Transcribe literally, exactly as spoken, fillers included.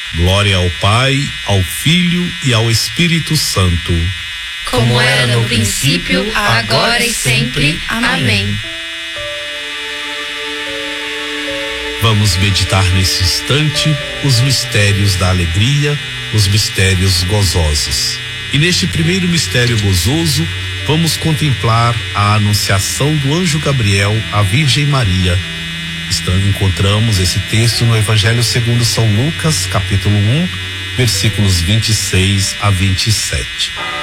Glória ao Pai, ao Filho e ao Espírito Santo. Como era no princípio, agora e sempre. Amém. Vamos meditar nesse instante os mistérios da alegria, os mistérios gozosos. E neste primeiro mistério gozoso, vamos contemplar a anunciação do anjo Gabriel à Virgem Maria. Estamos, encontramos esse texto no Evangelho segundo São Lucas, capítulo um, versículos vinte e seis a vinte e sete.